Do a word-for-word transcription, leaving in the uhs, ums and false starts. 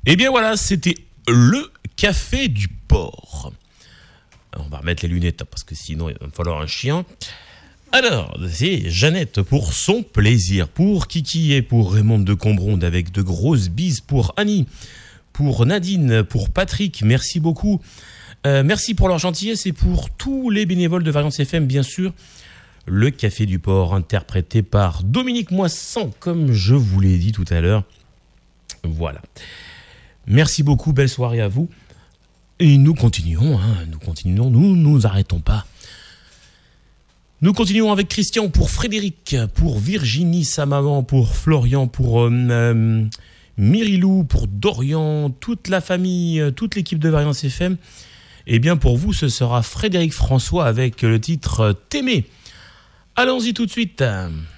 Et bien voilà, c'était le café du port. On va remettre les lunettes parce que sinon il va me falloir un chien. Alors, c'est Jeannette pour son plaisir, pour Kiki et pour Raymond de Combronde avec de grosses bises, pour Annie, pour Nadine, pour Patrick, merci beaucoup. Euh, merci pour leur gentillesse et pour tous les bénévoles de Variance F M, bien sûr. Le Café du Port, interprété par Dominique Moissan, comme je vous l'ai dit tout à l'heure. Voilà. Merci beaucoup, belle soirée à vous. Et nous continuons, hein, nous continuons, nous ne nous arrêtons pas. Nous continuons avec Christian pour Frédéric, pour Virginie, sa maman, pour Florian, pour euh, euh, Mirilou, pour Dorian, toute la famille, toute l'équipe de Variance F M. Et bien pour vous, ce sera Frédéric François avec le titre T'aimer. Allons-y tout de suite.